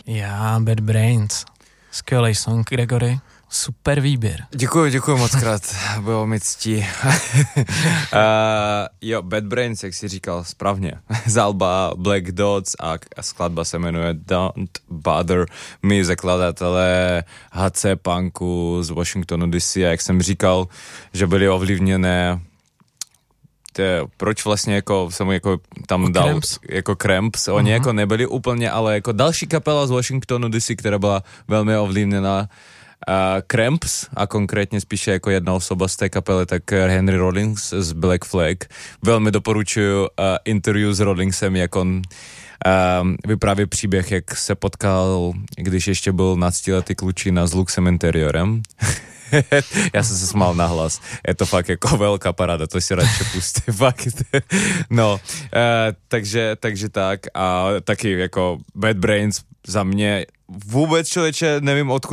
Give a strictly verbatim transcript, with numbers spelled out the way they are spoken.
Já, Bad Brains. Skvělej song, Gregory. Super výběr. Děkuji, děkuji moc krát, bylo mi ctí. uh, jo, Bad Brains, jak jsi říkal správně, z alba Black Dots a, a skladba se jmenuje Don't Bother Me, zakladatelé H C punku z Washingtonu D C, a jak jsem říkal, že byly ovlivněné te, proč vlastně jako jsem jako tam o dal Cramps. jako Cramps, oni uh-huh. jako nebyli úplně, ale jako další kapela z Washingtonu D C, která byla velmi ovlivněna Uh, Cramps a konkrétně spíše jako jedna osoba z té kapely, tak Henry Rollins z Black Flag. Velmi doporučuji uh, interview s Rollinsem, jak on um, vypráví příběh, jak se potkal, když ještě byl náctiletý klučina s Luxem Interiorem. Já jsem se smál nahlas. Je to fakt jako velká paráda, to si radši pustí. Fakt. No, uh, takže, takže tak a taky jako Bad Brains za mě vůbec, člověče, nevím odkud